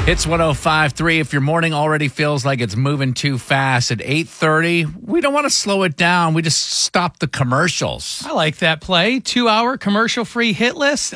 Hits 105.3. If your morning already feels like it's moving too fast at 8:30, we don't want to slow it down. We just stop the commercials. I like that play. 2-hour commercial-free hit list.